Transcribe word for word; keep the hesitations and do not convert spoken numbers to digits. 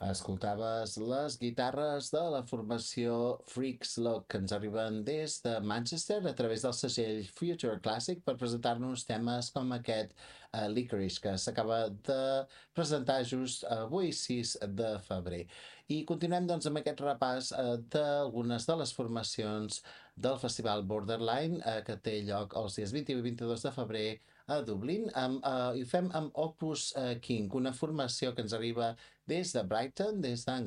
Escoltaves les guitarres de la formació Freaks Lock, que ens arriben des de Manchester a través del segell Future Classic per presentar-nos temes com aquest uh, Licorice, que s'acaba de presentar just avui, sis de febrer. I continuem doncs amb aquest repàs uh, d'algunes de les formacions del Festival Borderline, uh, que té lloc els dies vint i vint-i-dos de febrer a Dublín, amb, uh, i ho fem amb Opus uh, King, una formació que ens arriba des de Brighton, des d'Anglaterra,